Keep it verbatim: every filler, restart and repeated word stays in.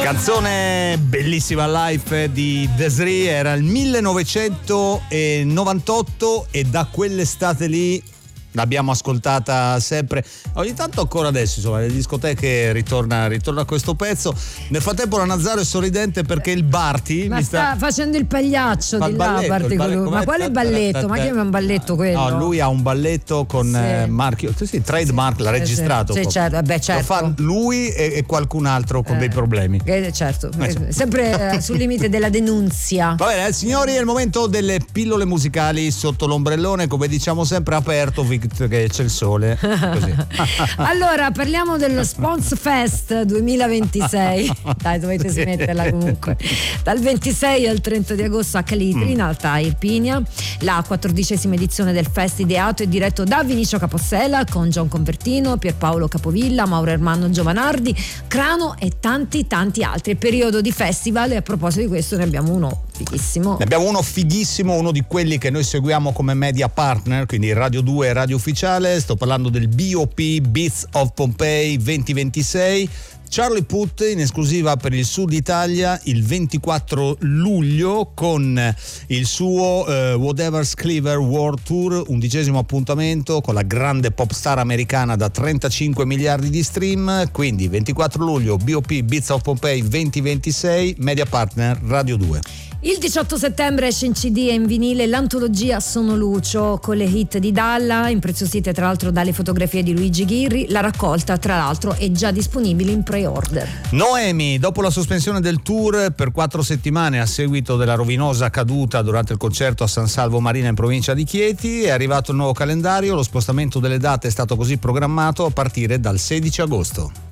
Canzone bellissima live di Des'ree, era il millenovecentonovantotto e da quell'estate lì l'abbiamo ascoltata sempre, ogni tanto ancora adesso, insomma, le discoteche ritorna, ritorna questo pezzo. Nel frattempo la Nazzaro è sorridente perché il Barti ma mi sta, sta facendo il pagliaccio di là, balletto, Barti, balletto, ma quale balletto? Ma che è un balletto quello? No, lui ha un balletto con Sì. eh, marchio, sì, trademark, l'ha Sì, registrato. sì, certo, beh, certo. Lo fa lui e, e qualcun altro con Eh, dei problemi. Eh, certo, Eh, sì. sempre eh, sul limite della denunzia. Va bene, eh, signori, è il momento delle pillole musicali sotto l'ombrellone, come diciamo sempre aperto, visto che c'è il sole. Così. Allora, parliamo dello Spons Fest duemilaventisei. Dai, dovete smetterla comunque. Dal ventisei al trenta di agosto a Calitri, in Alta Irpinia. La quattordicesima edizione del fest, ideato e diretto da Vinicio Capossela, con John Convertino, Pierpaolo Capovilla, Mauro Ermanno Giovanardi, Crano e tanti tanti altri. Periodo di festival, e a proposito di questo ne abbiamo uno fighissimo. Ne abbiamo uno fighissimo, uno di quelli che noi seguiamo come media partner, quindi Radio due e Radio Ufficiale. Sto parlando del B O P Beats of Pompeii duemilaventisei. Charlie Puth in esclusiva per il Sud Italia il ventiquattro luglio con il suo uh, Whatever's Clever World Tour, undicesimo appuntamento con la grande pop star americana da trentacinque miliardi di stream. Quindi ventiquattro luglio B O P Beats of Pompeii duemilaventisei, media partner Radio due. Il diciotto settembre esce in C D e in vinile l'antologia Sono Lucio, con le hit di Dalla, impreziosite tra l'altro dalle fotografie di Luigi Ghirri. La raccolta tra l'altro è già disponibile in pre-order. Noemi, dopo la sospensione del tour per quattro settimane a seguito della rovinosa caduta durante il concerto a San Salvo Marina in provincia di Chieti, è arrivato il nuovo calendario. Lo spostamento delle date è stato così programmato a partire dal sedici agosto.